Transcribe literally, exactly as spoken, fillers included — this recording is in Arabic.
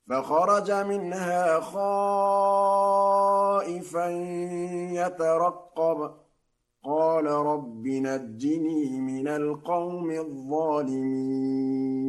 فخرج منها خائفا يترقب قال رب نجني من القوم الظالمين